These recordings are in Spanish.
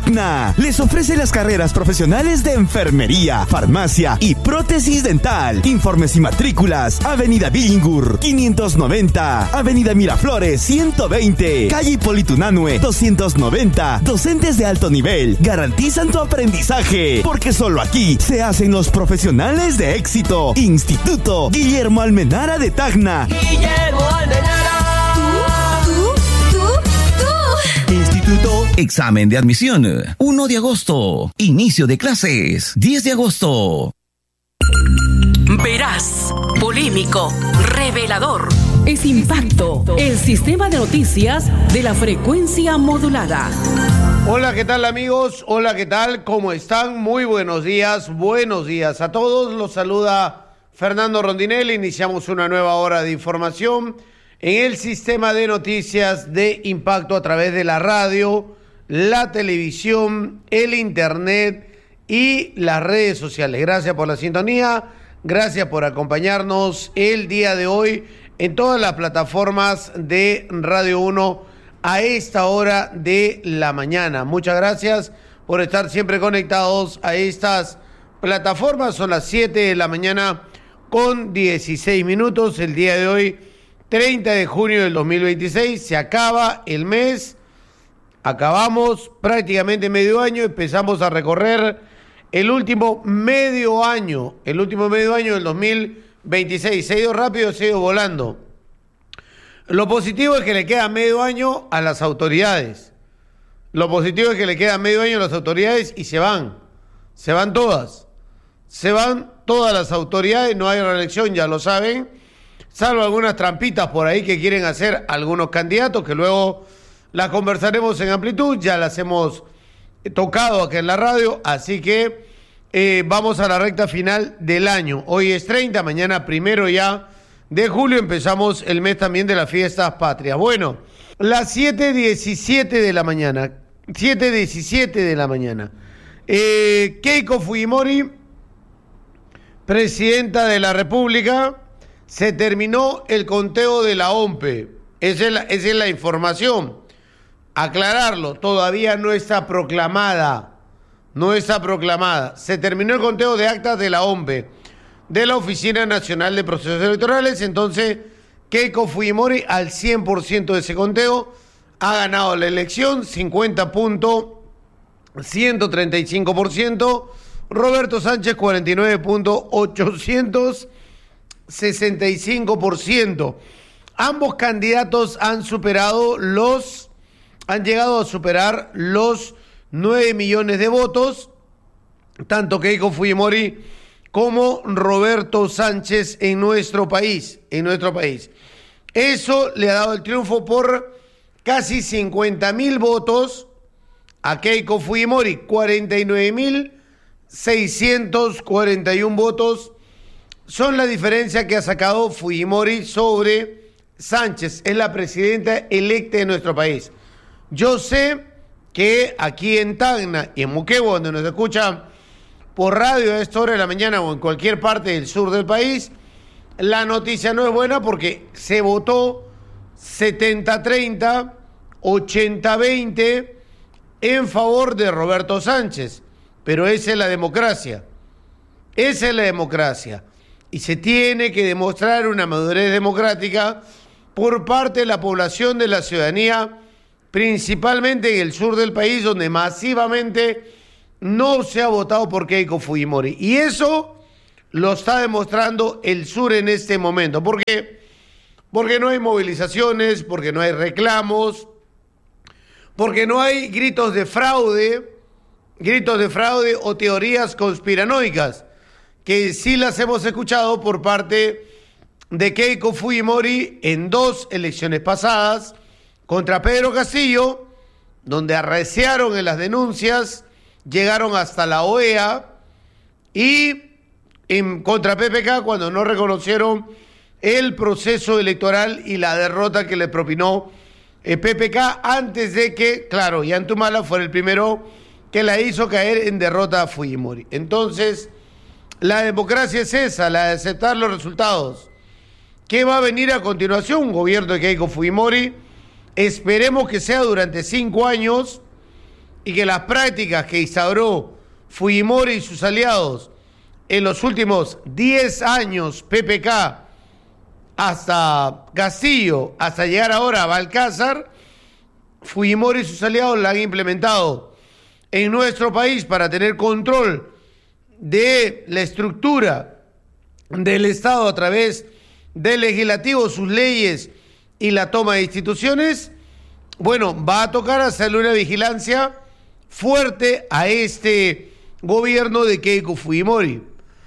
Tacna les ofrece las carreras profesionales de enfermería, farmacia y prótesis dental. Informes y matrículas: Avenida Billingur 590, Avenida Miraflores 120, Calle Hipólito Unanue 290. Docentes de alto nivel garantizan tu aprendizaje, porque solo aquí se hacen los profesionales de éxito. Instituto Guillermo Almenara de Tacna. Guillermo Almenara. Instituto Examen de Admisión. 1 de agosto. Inicio de clases. 10 de agosto. Veraz, polémico, revelador. Es Impacto, el sistema de noticias de la frecuencia modulada. Hola, ¿qué tal, amigos? Hola, ¿qué tal? ¿Cómo están? Muy buenos días a todos. Los saluda Fernando Rondinelli. Iniciamos una nueva hora de información en el sistema de noticias de Impacto a través de la radio, la televisión, el internet y las redes sociales. Gracias por la sintonía, gracias por acompañarnos el día de hoy en todas las plataformas de Radio 1 a esta hora de la mañana. Muchas gracias por estar siempre conectados a estas plataformas. Son las 7 de la mañana con 16 minutos. El día de hoy, 30 de junio del 2026, se acaba el mes, acabamos prácticamente medio año, empezamos a recorrer el último medio año del 2026. Se ha ido rápido, se ha ido volando. Lo positivo es que le queda medio año a las autoridades. Y se van todas. Se van todas las autoridades, no hay reelección, ya lo saben. Salvo algunas trampitas por ahí que quieren hacer algunos candidatos, que luego las conversaremos en amplitud, ya las hemos tocado aquí en la radio, así que vamos a la recta final del año. Hoy es 30, mañana 1 ya de julio, empezamos el mes también de las fiestas patrias. Bueno, las 7:17 de la mañana, Keiko Fujimori, presidenta de la República. Se terminó el conteo de la OMPE. Esa es la información. Aclararlo, todavía no está proclamada. Se terminó el conteo de actas de la OMPE, de la Oficina Nacional de Procesos Electorales. Entonces, Keiko Fujimori, al 100% de ese conteo, ha ganado la elección, 50.135%. Roberto Sánchez, 49.865%. Ambos candidatos han llegado a superar los 9 millones de votos, tanto Keiko Fujimori como Roberto Sánchez en nuestro país. Eso le ha dado el triunfo por casi 50.000 votos a Keiko Fujimori, 49.641 votos. Son la diferencia que ha sacado Fujimori sobre Sánchez. Es la presidenta electa de nuestro país. Yo sé que aquí en Tacna y en Moquegua, donde nos escuchan por radio a esta hora de la mañana o en cualquier parte del sur del país, la noticia no es buena porque se votó 70-30, 80-20 en favor de Roberto Sánchez. Pero esa es la democracia. Y se tiene que demostrar una madurez democrática por parte de la población, de la ciudadanía, principalmente en el sur del país, donde masivamente no se ha votado por Keiko Fujimori. Y eso lo está demostrando el sur en este momento. ¿Por qué? Porque no hay movilizaciones, porque no hay reclamos, porque no hay gritos de fraude o teorías conspiranoicas, que sí las hemos escuchado por parte de Keiko Fujimori en 2 elecciones pasadas, contra Pedro Castillo, donde arreciaron en las denuncias, llegaron hasta la OEA, y contra PPK, cuando no reconocieron el proceso electoral y la derrota que le propinó PPK, antes de que, claro, Yantumala fuera el primero que la hizo caer en derrota a Fujimori. Entonces, la democracia es esa, la de aceptar los resultados. ¿Qué va a venir a continuación? Un gobierno de Keiko Fujimori. Esperemos que sea durante 5 años y que las prácticas que instauró Fujimori y sus aliados en los últimos 10 años, PPK, hasta Castillo, hasta llegar ahora a Balcázar, Fujimori y sus aliados la han implementado en nuestro país para tener control de la estructura del Estado a través del legislativo, sus leyes y la toma de instituciones. Bueno, va a tocar hacerle una vigilancia fuerte a este gobierno de Keiko Fujimori.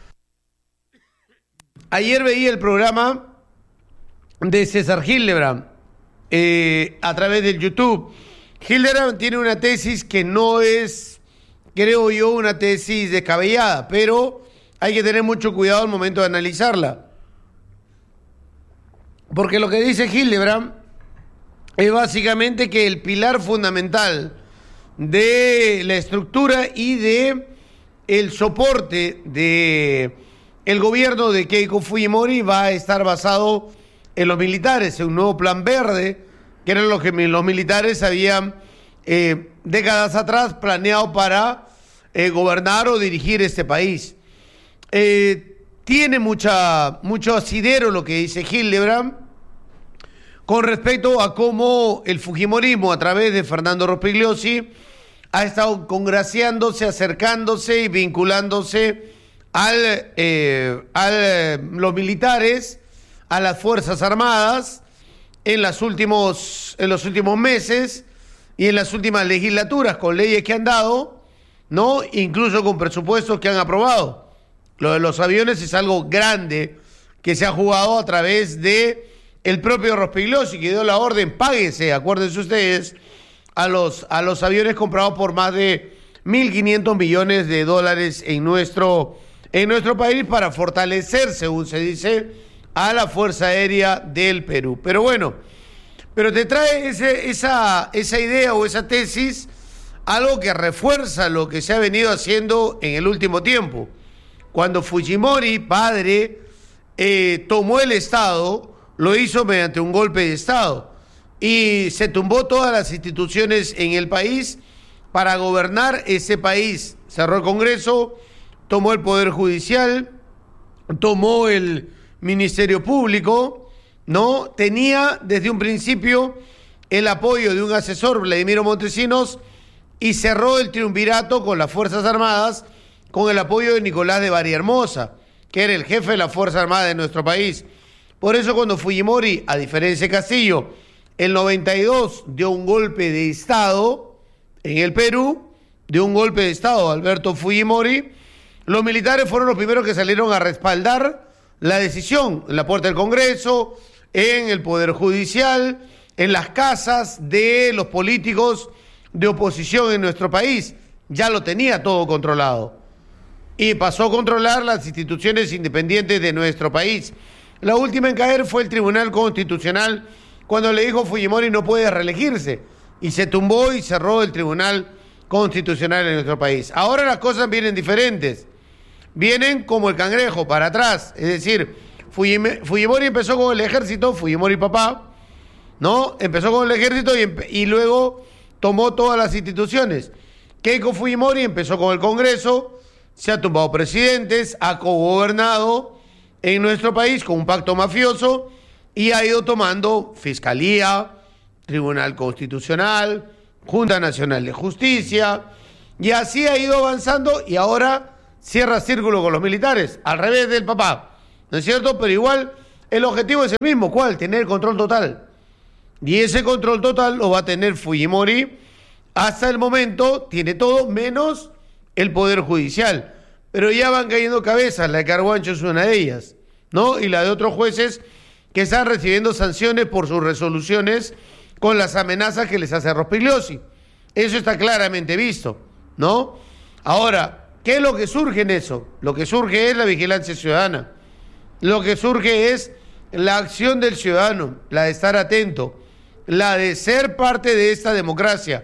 Ayer veía el programa de César Hildebrand a través del YouTube. Hildebrand tiene una tesis que no es, creo yo, una tesis descabellada, pero hay que tener mucho cuidado al momento de analizarla. Porque lo que dice Hildebrand es básicamente que el pilar fundamental de la estructura y de el soporte de el gobierno de Keiko Fujimori va a estar basado en los militares, en un nuevo plan verde, que era lo que los militares habían décadas atrás planeado para gobernar o dirigir este país. Tiene mucho asidero lo que dice Hildebrand con respecto a cómo el fujimorismo a través de Fernando Rospigliosi ha estado congraciándose, acercándose y vinculándose a los militares, a las Fuerzas Armadas en los últimos meses y en las últimas legislaturas, con leyes que han dado, ¿no? Incluso con presupuestos que han aprobado. Lo de los aviones es algo grande que se ha jugado a través de el propio Rospigliosi, que dio la orden, páguese, acuérdense ustedes, a los aviones comprados por más de 1.500 millones de dólares en nuestro país para fortalecer, según se dice, a la Fuerza Aérea del Perú. Pero bueno, pero te trae esa idea o esa tesis, algo que refuerza lo que se ha venido haciendo en el último tiempo. Cuando Fujimori, padre, tomó el Estado, lo hizo mediante un golpe de Estado y se tumbó todas las instituciones en el país para gobernar ese país. Cerró el Congreso, tomó el Poder Judicial, tomó el Ministerio Público, ¿no? Tenía desde un principio el apoyo de un asesor, Vladimiro Montesinos, y cerró el triunvirato con las Fuerzas Armadas con el apoyo de Nicolás de Barihermosa, que era el jefe de la Fuerza Armada de nuestro país. Por eso cuando Fujimori, a diferencia de Castillo, el 92 dio un golpe de Estado en el Perú, dio un golpe de Estado a Alberto Fujimori, los militares fueron los primeros que salieron a respaldar la decisión en la puerta del Congreso, en el Poder Judicial, en las casas de los políticos de oposición en nuestro país. Ya lo tenía todo controlado. Y pasó a controlar las instituciones independientes de nuestro país. La última en caer fue el Tribunal Constitucional, cuando le dijo Fujimori no puede reelegirse, y se tumbó y cerró el Tribunal Constitucional en nuestro país. Ahora las cosas vienen diferentes, vienen como el cangrejo, para atrás, es decir, Fujimori empezó con el ejército, Fujimori papá, ¿no? Empezó con el ejército y luego tomó todas las instituciones. Keiko Fujimori empezó con el Congreso, se ha tumbado presidentes, ha cogobernado en nuestro país con un pacto mafioso y ha ido tomando Fiscalía, Tribunal Constitucional, Junta Nacional de Justicia, y así ha ido avanzando y ahora cierra círculo con los militares, al revés del papá, ¿no es cierto? Pero igual el objetivo es el mismo, ¿cuál? Tener control total. Y ese control total lo va a tener Fujimori. Hasta el momento tiene todo menos el Poder Judicial. Pero ya van cayendo cabezas, la de Carguancho es una de ellas, ¿no? Y la de otros jueces que están recibiendo sanciones por sus resoluciones con las amenazas que les hace Rospigliosi. Eso está claramente visto, ¿no? Ahora, ¿qué es lo que surge en eso? Lo que surge es la vigilancia ciudadana. Lo que surge es la acción del ciudadano, la de estar atento, la de ser parte de esta democracia,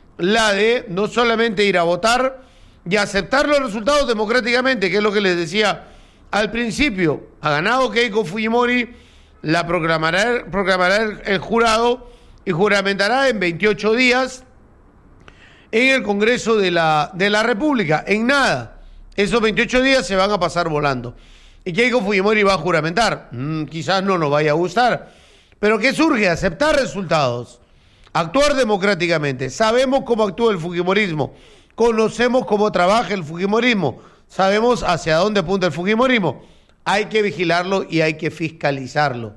la de no solamente ir a votar y aceptar los resultados democráticamente, que es lo que les decía al principio. Ha ganado Keiko Fujimori, la proclamará el jurado y juramentará en 28 días en el Congreso de la República. En nada. Esos 28 días se van a pasar volando. Y Keiko Fujimori va a juramentar. Quizás no nos vaya a gustar. Pero ¿qué surge? Aceptar resultados. Actuar democráticamente. Sabemos cómo actúa el fujimorismo. Conocemos cómo trabaja el fujimorismo. Sabemos hacia dónde apunta el fujimorismo. Hay que vigilarlo y hay que fiscalizarlo.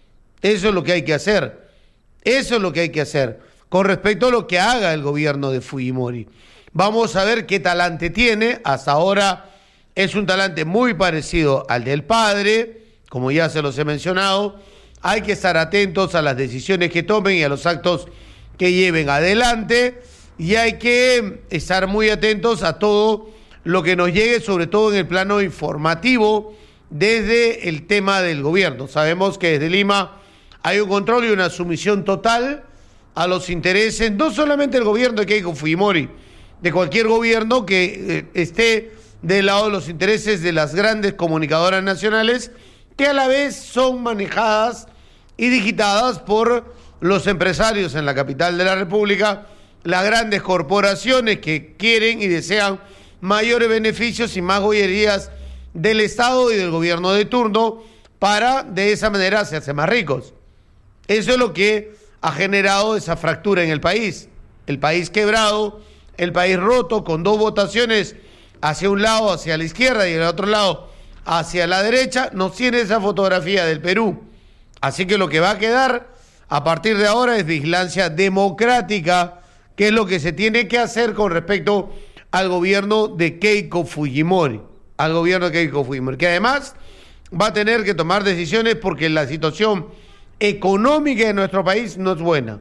Eso es lo que hay que hacer. Eso es lo que hay que hacer con respecto a lo que haga el gobierno de Fujimori. Vamos a ver qué talante tiene. Hasta ahora es un talante muy parecido al del padre, como ya se los he mencionado. Hay que estar atentos a las decisiones que tomen y a los actos que lleven adelante. Y hay que estar muy atentos a todo lo que nos llegue, sobre todo en el plano informativo, desde el tema del gobierno. Sabemos que desde Lima hay un control y una sumisión total a los intereses, no solamente del gobierno de Keiko Fujimori, de cualquier gobierno que esté del lado de los intereses de las grandes comunicadoras nacionales, que a la vez son manejadas y digitadas por los empresarios en la capital de la República, las grandes corporaciones que quieren y desean mayores beneficios y más gollerías del Estado y del gobierno de turno para de esa manera hacerse más ricos. Eso es lo que ha generado esa fractura en el país quebrado, el país roto, con dos votaciones hacia un lado, hacia la izquierda, y el otro lado hacia la derecha. Nos tiene esa fotografía del Perú. Así que lo que va a quedar a partir de ahora es vigilancia democrática, que es lo que se tiene que hacer con respecto al gobierno de Keiko Fujimori. Al gobierno de Keiko Fujimori, que además va a tener que tomar decisiones porque la situación económica de nuestro país no es buena.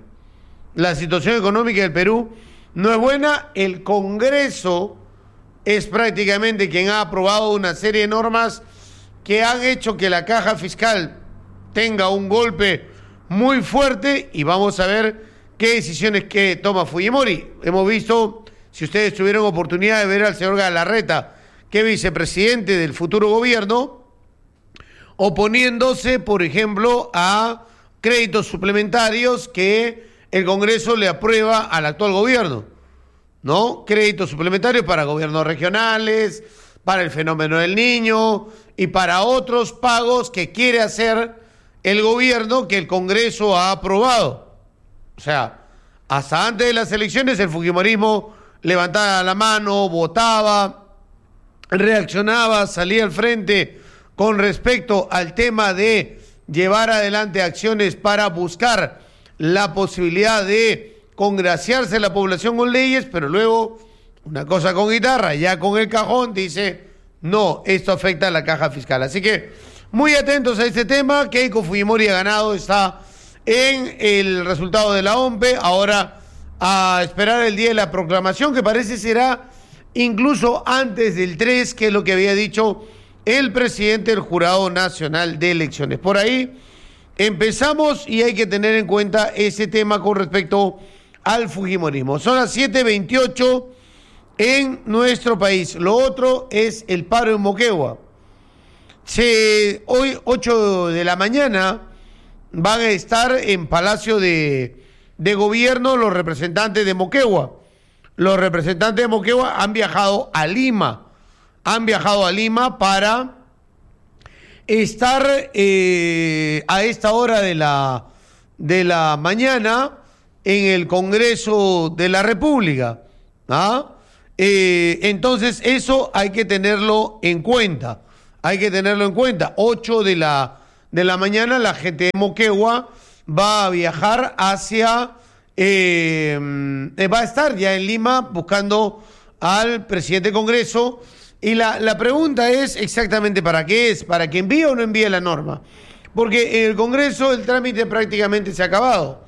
La situación económica del Perú no es buena. El Congreso es prácticamente quien ha aprobado una serie de normas que han hecho que la caja fiscal tenga un golpe muy fuerte, y vamos a ver qué decisiones que toma Fujimori. Hemos visto, si ustedes tuvieron oportunidad de ver al señor Galarreta, que es vicepresidente del futuro gobierno, oponiéndose, por ejemplo, a créditos suplementarios que el Congreso le aprueba al actual gobierno, ¿no? Créditos suplementarios para gobiernos regionales, para el fenómeno del niño y para otros pagos que quiere hacer el gobierno que el Congreso ha aprobado. O sea, hasta antes de las elecciones el fujimorismo levantaba la mano, votaba, reaccionaba, salía al frente con respecto al tema de llevar adelante acciones para buscar la posibilidad de congraciarse a la población con leyes, pero luego, una cosa con guitarra, ya con el cajón, dice, no, esto afecta a la caja fiscal. Así que muy atentos a este tema. Keiko Fujimori ha ganado, está en el resultado de la OMPE. Ahora a esperar el día de la proclamación, que parece será incluso antes del 3, que es lo que había dicho el presidente del Jurado Nacional de Elecciones. Por ahí empezamos y hay que tener en cuenta ese tema con respecto al fujimorismo. Son las 7:28 en nuestro país. Lo otro es el paro en Moquegua. Hoy, 8 de la mañana, van a estar en Palacio de Gobierno los representantes de Moquegua. Los representantes de Moquegua han viajado a Lima. Para estar a esta hora de la mañana en el Congreso de la República. Entonces eso hay que tenerlo en cuenta. 8 de la mañana la gente de Moquegua va a viajar hacia... va a estar ya en Lima buscando al presidente del Congreso. Y la pregunta es exactamente para qué es, para que envíe o no envíe la norma. Porque en el Congreso el trámite prácticamente se ha acabado.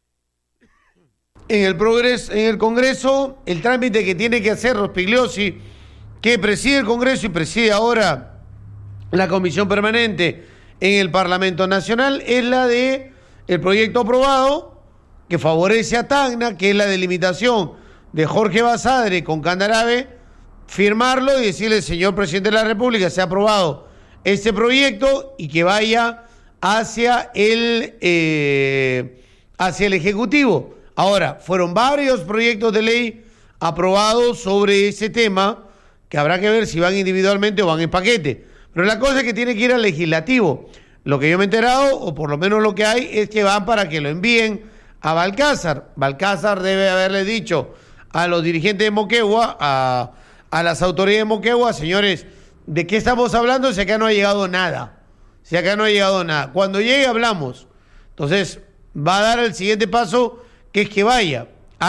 En el Congreso el trámite que tiene que hacer Rospigliosi, que preside el Congreso y preside ahora la Comisión Permanente en el Parlamento Nacional, es la de el proyecto aprobado que favorece a Tacna, que es la delimitación de Jorge Basadre con Candarave, firmarlo y decirle, señor presidente de la República, se ha aprobado este proyecto y que vaya hacia el Ejecutivo. Ahora, fueron varios proyectos de ley aprobados sobre ese tema, que habrá que ver si van individualmente o van en paquete. Pero la cosa es que tiene que ir al legislativo. Lo que yo me he enterado, o por lo menos lo que hay, es que van para que lo envíen a Balcázar. Balcázar debe haberle dicho a los dirigentes de Moquegua, a las autoridades de Moquegua: señores, ¿de qué estamos hablando si acá no ha llegado nada? Si acá no ha llegado nada. Cuando llegue hablamos. Entonces va a dar el siguiente paso, que es que vaya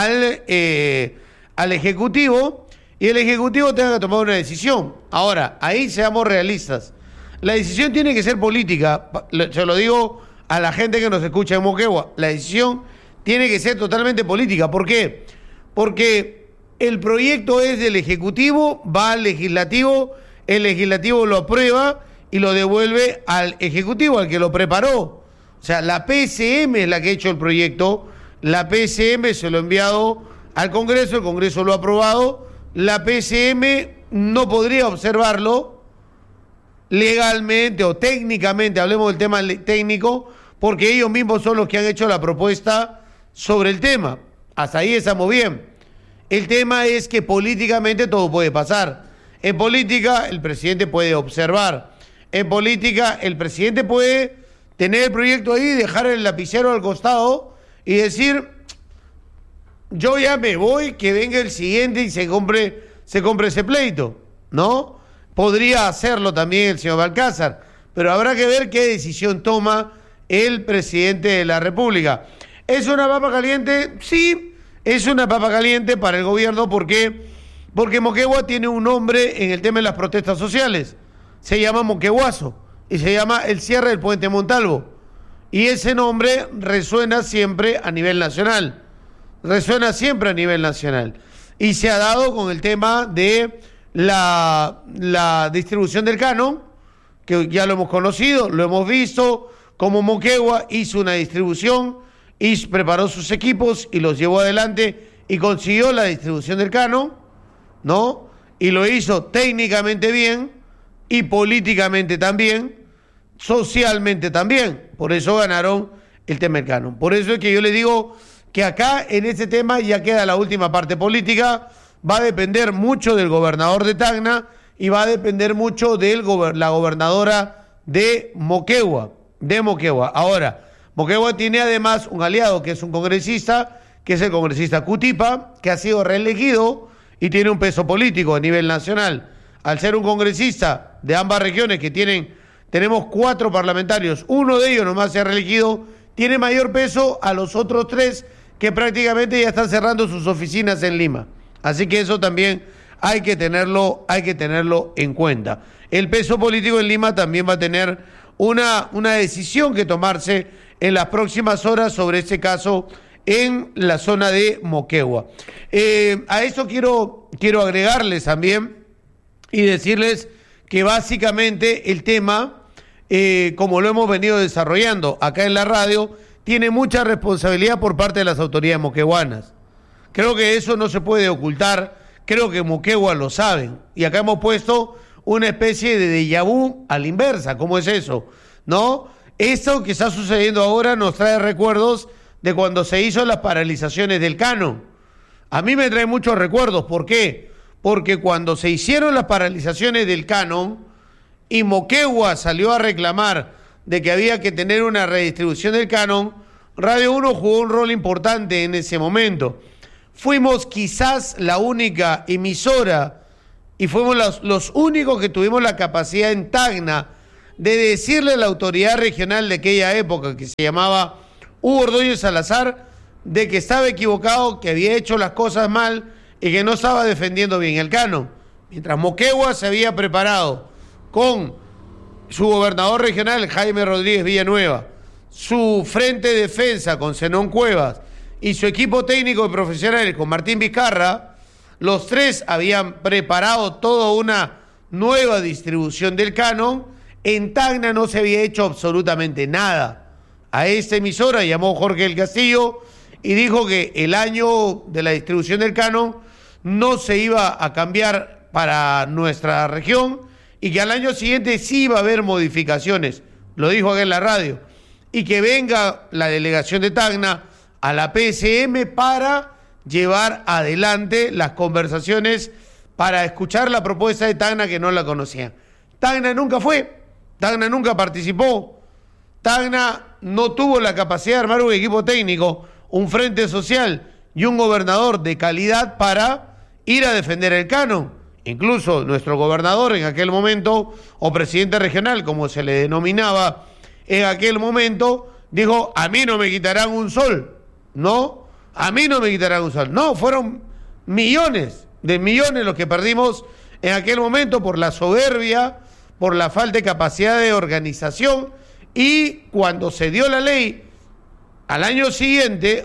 al Ejecutivo, y el Ejecutivo tenga que tomar una decisión. Ahora, ahí seamos realistas. La decisión tiene que ser política. Se lo digo a la gente que nos escucha en Moquegua. La decisión tiene que ser totalmente política. ¿Por qué? Porque el proyecto es del Ejecutivo, va al Legislativo, el Legislativo lo aprueba y lo devuelve al Ejecutivo, al que lo preparó. O sea, la PSM es la que ha hecho el proyecto, la PSM se lo ha enviado al Congreso, el Congreso lo ha aprobado, la PSM no podría observarlo legalmente o técnicamente, hablemos del tema técnico, porque ellos mismos son los que han hecho la propuesta sobre el tema. Hasta ahí estamos bien. El tema es que políticamente todo puede pasar. En política el presidente puede observar. En política el presidente puede tener el proyecto ahí, dejar el lapicero al costado y decir: yo ya me voy, que venga el siguiente y se compre ese pleito, ¿no? Podría hacerlo también el señor Balcázar, pero habrá que ver qué decisión toma el presidente de la República. ¿Es una papa caliente? Sí, es una papa caliente para el gobierno. ¿Por qué? Porque Moquegua tiene un nombre en el tema de las protestas sociales. Se llama Moqueguazo y se llama el cierre del puente Montalvo. Y ese nombre resuena siempre a nivel nacional. Resuena siempre a nivel nacional. Y se ha dado con el tema de la distribución del canon, que ya lo hemos conocido, lo hemos visto, como Moquegua hizo una distribución y preparó sus equipos y los llevó adelante y consiguió la distribución del canon, ¿no? Y lo hizo técnicamente bien y políticamente también, socialmente también. Por eso ganaron el tema del canon. Por eso es que yo le digo que acá en este tema ya queda la última parte política. Va a depender mucho del gobernador de Tacna y va a depender mucho de la gobernadora de Moquegua. Ahora, Moquegua tiene además un aliado que es un congresista, que es el congresista Cutipa, que ha sido reelegido y tiene un peso político a nivel nacional. Al ser un congresista de ambas regiones tenemos 4 parlamentarios, uno de ellos nomás se ha reelegido, tiene mayor peso a los otros 3 que prácticamente ya están cerrando sus oficinas en Lima. Así que eso también hay que tenerlo en cuenta. El peso político en Lima también va a tener una decisión que tomarse en las próximas horas sobre este caso en la zona de Moquegua. A eso quiero agregarles también y decirles que básicamente el tema, como lo hemos venido desarrollando acá en la radio, tiene mucha responsabilidad por parte de las autoridades moqueguanas. Creo que eso no se puede ocultar, creo que Moquegua lo saben. Y acá hemos puesto una especie de déjà vu a la inversa. ¿Cómo es eso? ¿No? Esto que está sucediendo ahora nos trae recuerdos de cuando se hizo las paralizaciones del canon. A mí me trae muchos recuerdos. ¿Por qué? Porque cuando se hicieron las paralizaciones del canon y Moquegua salió a reclamar de que había que tener una redistribución del canon, Radio 1 jugó un rol importante en ese momento. Fuimos quizás la única emisora y fuimos los únicos que tuvimos la capacidad en Tacna de decirle a la autoridad regional de aquella época, que se llamaba Hugo Ordóñez Salazar, de que estaba equivocado, que había hecho las cosas mal y que no estaba defendiendo bien el canon. Mientras Moquegua se había preparado con su gobernador regional, Jaime Rodríguez Villanueva, su frente de defensa con Zenón Cuevas y su equipo técnico de profesionales con Martín Vizcarra, los 3 habían preparado toda una nueva distribución del canon. En Tacna no se había hecho absolutamente nada. A esta emisora llamó Jorge del Castillo y dijo que el año de la distribución del canon no se iba a cambiar para nuestra región y que al año siguiente sí iba a haber modificaciones. Lo dijo acá en la radio. Y que venga la delegación de Tacna a la PSM para llevar adelante las conversaciones para escuchar la propuesta de Tacna, que no la conocían. Tacna nunca fue, Tacna nunca participó, Tacna no tuvo la capacidad de armar un equipo técnico, un frente social y un gobernador de calidad para ir a defender el canon. Incluso nuestro gobernador en aquel momento, o presidente regional, como se le denominaba en aquel momento, dijo: a mí no me quitarán un sol, ¿no? A mí no me quitarán un sol. No, fueron millones de millones los que perdimos en aquel momento por la soberbia, por la falta de capacidad de organización, y cuando se dio la ley, al año siguiente